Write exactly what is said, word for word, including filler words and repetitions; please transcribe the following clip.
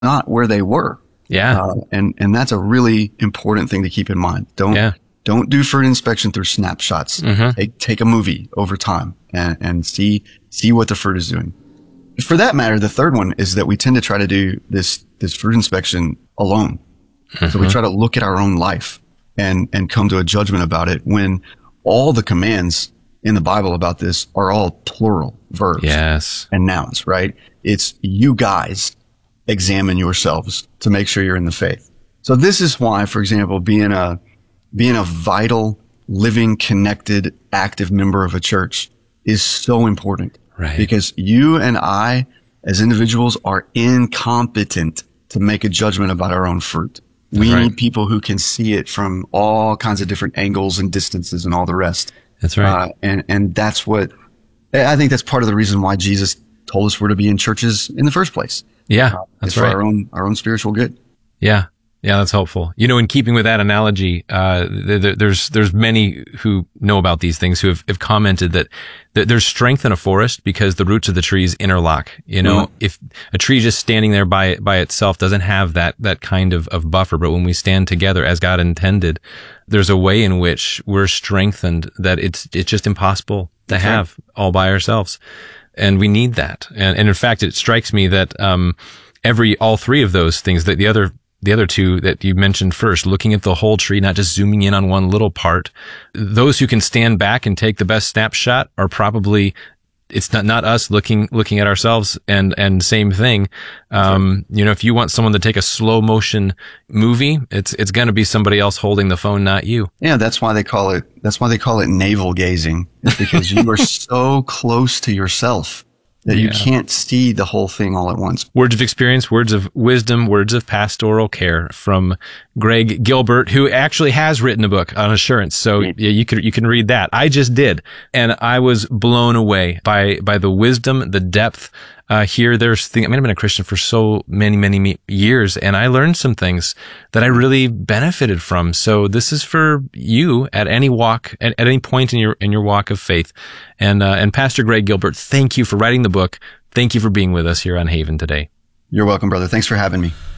not where they were. Yeah. Uh, and, and that's a really important thing to keep in mind. Don't, yeah. don't do fruit inspection through snapshots. Mm-hmm. Take, take a movie over time and, and see, see what the fruit is doing. For that matter, the third one is that we tend to try to do this, this fruit inspection alone. Mm-hmm. So we try to look at our own life and, and come to a judgment about it when all the commands in the Bible about this are all plural verbs yes. and nouns, right? It's you guys examine yourselves to make sure you're in the faith. So this is why, for example, being a, being a vital, living, connected, active member of a church is so important. Right. Because you and I, as individuals, are incompetent to make a judgment about our own fruit. That's we right. need people who can see it from all kinds of different angles and distances and all the rest. That's right. Uh, and, and that's what, I think that's part of the reason why Jesus told us we're to be in churches in the first place. Yeah, uh, that's for right. our own, our own spiritual good. Yeah. Yeah, that's helpful. You know, in keeping with that analogy, uh, th- there's, there's many who know about these things who have, have commented that th- there's strength in a forest because the roots of the trees interlock. You know, mm-hmm. if a tree just standing there by, by itself doesn't have that, that kind of, of buffer, but when we stand together as God intended, there's a way in which we're strengthened that it's, it's just impossible to that's have right. all by ourselves. And we need that. And, and in fact, it strikes me that, um, every, all three of those things that the other The other two that you mentioned first, looking at the whole tree, not just zooming in on one little part. Those who can stand back and take the best snapshot are probably, it's not, not us looking, looking at ourselves and, and same thing. Um, you know, if you want someone to take a slow motion movie, it's, it's going to be somebody else holding the phone, not you. Yeah. That's why they call it, that's why they call it navel gazing. It's because you are so close to yourself that yeah. you can't see the whole thing all at once. Words of experience, words of wisdom, words of pastoral care from Greg Gilbert, who actually has written a book on assurance. So yeah, you can, you can read that. I just did. And I was blown away by, by the wisdom, the depth. Uh, here, there's things, I mean, I've been a Christian for so many, many years, and I learned some things that I really benefited from. So this is for you at any walk, at, at any point in your, in your walk of faith. And, uh, and Pastor Greg Gilbert, thank you for writing the book. Thank you for being with us here on Haven today. You're welcome, brother. Thanks for having me.